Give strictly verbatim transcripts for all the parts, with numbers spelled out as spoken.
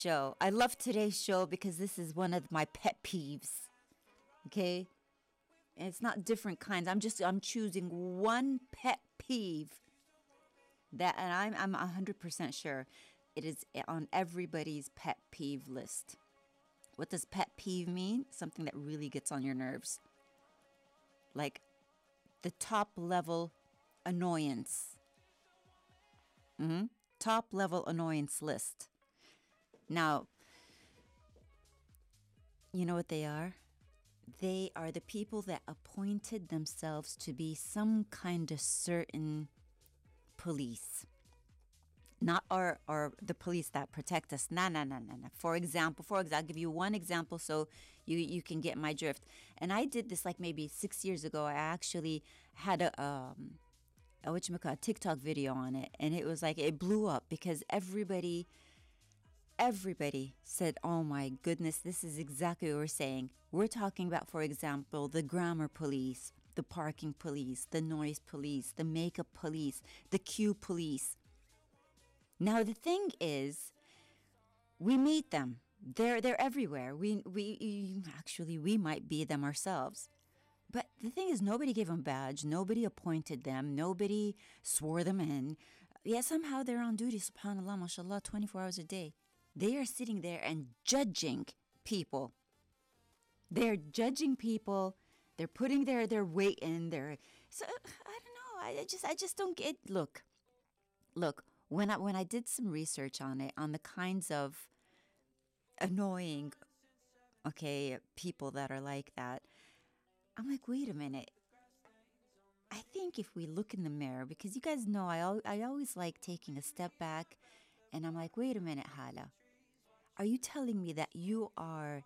show. I love today's show because this is one of my pet peeves. Okay? And it's not different kinds. I'm just I'm choosing one pet peeve that and I'm I'm one hundred percent sure it is on everybody's pet peeve list. What does pet peeve mean? Something that really gets on your nerves. Like the top level annoyance. Mm-hmm. Top level annoyance list. Now, you know what they are? They are the people that appointed themselves to be some kind of certain police. Not our, our the police that protect us. No, no, no, no, no. For example, for example, I'll give you one example so you, you can get my drift. And I did this like maybe six years ago. I actually had a um a whatchamacallit, a TikTok video on it, and it was like it blew up because everybody everybody said, "Oh my goodness, this is exactly what we're saying." We're talking about, for example, the grammar police, the parking police, the noise police, the makeup police, the queue police. Now the thing is, we meet them. They're they're everywhere. We we actually we might be them ourselves. But the thing is, nobody gave them a badge. Nobody appointed them. Nobody swore them in. Yet somehow they're on duty. Subhanallah, mashallah, twenty-four hours a day. They are sitting there and judging people. They're judging people. They're putting their their weight in. They're so I don't know. I just I just don't get. Look, look. When I when I did some research on it, on the kinds of annoying, okay, people that are like that, I'm like, wait a minute. I think if we look in the mirror, because you guys know I al- I always like taking a step back, and I'm like, wait a minute, Hala, are you telling me that you are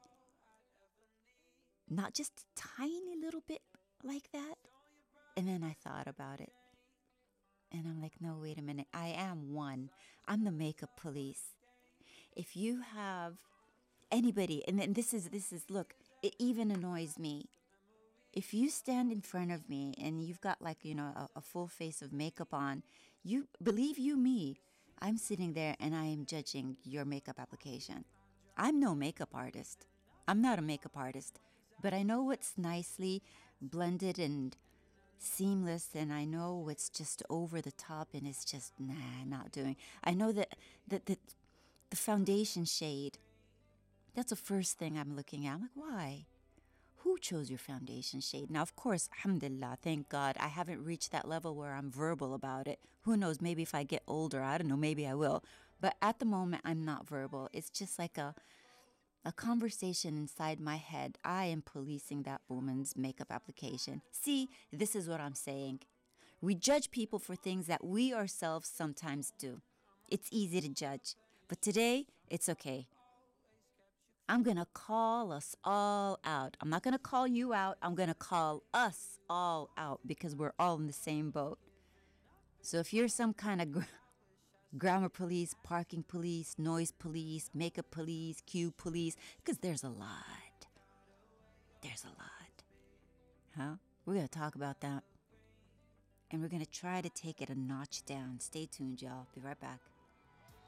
not just a tiny little bit like that? And then I thought about it. And I'm like, no, wait a minute. I am one. I'm the makeup police. If you have anybody, and then this is, this is, look, it even annoys me. If you stand in front of me and you've got like, you know, a, a full face of makeup on, you believe you me, I'm sitting there and I am judging your makeup application. I'm no makeup artist. I'm not a makeup artist, but I know what's nicely blended and seamless, and I know what's just over the top and it's just nah, not doing. I know that that, that the foundation shade, that's the first thing I'm looking at. I'm like, why? Who chose your foundation shade? Now, of course, alhamdulillah, thank God, I haven't reached that level where I'm verbal about it. Who knows, maybe if I get older, I don't know, maybe I will. But at the moment, I'm not verbal. It's just like a a conversation inside my head. I am policing that woman's makeup application. See, this is what I'm saying. We judge people for things that we ourselves sometimes do. It's easy to judge. But today, it's okay. I'm going to call us all out. I'm not going to call you out. I'm going to call us all out because we're all in the same boat. So if you're some kind of gr- grammar police, parking police, noise police, makeup police, queue police, because there's a lot. There's a lot. Huh? We're going to talk about that. And we're going to try to take it a notch down. Stay tuned, y'all. Be right back.